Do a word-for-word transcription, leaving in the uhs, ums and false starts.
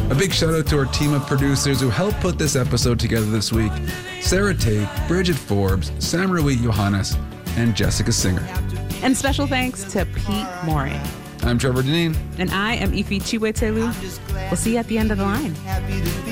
A big shout out to our team of producers who helped put this episode together this week. Sarah Tate, Bridget Forbes, Sam Ruiz Johannes, and Jessica Singer. And special thanks to Pete Moring. I'm Trevor Deneen. And I am Ife Chiwetelu. We'll see you at the end of the line.